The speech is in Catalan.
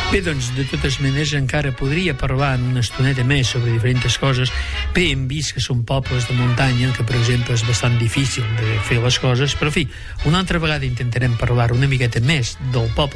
Bé, doncs, de totes maneres, encara podria parlar en una estoneta més sobre diferents coses. Bé, hem vist que són pobles de muntanya, que, per exemple, és bastant difícil de fer les coses, però, en fi, una altra vegada intentarem parlar una miqueta més del poble